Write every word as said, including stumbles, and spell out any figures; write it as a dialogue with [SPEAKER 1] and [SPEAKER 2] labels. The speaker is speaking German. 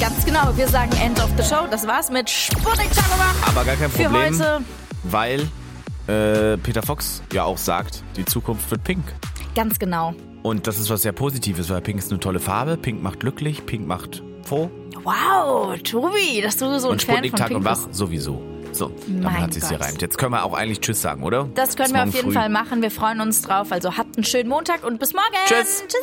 [SPEAKER 1] Ganz genau, wir sagen End of the Show. Das war's mit Sputnik Chakoma.
[SPEAKER 2] Aber gar kein
[SPEAKER 1] für
[SPEAKER 2] Problem,
[SPEAKER 1] heute.
[SPEAKER 2] weil äh, Peter Fox ja auch sagt, die Zukunft wird pink.
[SPEAKER 1] Ganz genau.
[SPEAKER 2] Und das ist was sehr Positives, weil Pink ist eine tolle Farbe. Pink macht glücklich, Pink macht froh.
[SPEAKER 1] Wow, Tobi, dass du so ein
[SPEAKER 2] Und
[SPEAKER 1] Fan
[SPEAKER 2] Sputnik
[SPEAKER 1] von
[SPEAKER 2] Tag
[SPEAKER 1] Pink
[SPEAKER 2] und
[SPEAKER 1] bist.
[SPEAKER 2] Wach sowieso. So, damit
[SPEAKER 1] Mein
[SPEAKER 2] hat sich's
[SPEAKER 1] Gott.
[SPEAKER 2] gereimt. Jetzt können wir auch eigentlich Tschüss sagen, oder?
[SPEAKER 1] Das können
[SPEAKER 2] Bis
[SPEAKER 1] wir auf
[SPEAKER 2] morgen
[SPEAKER 1] jeden
[SPEAKER 2] früh.
[SPEAKER 1] Fall machen. Wir freuen uns drauf. Also habt einen schönen Montag und bis morgen.
[SPEAKER 2] Tschüss.
[SPEAKER 1] Tschüss.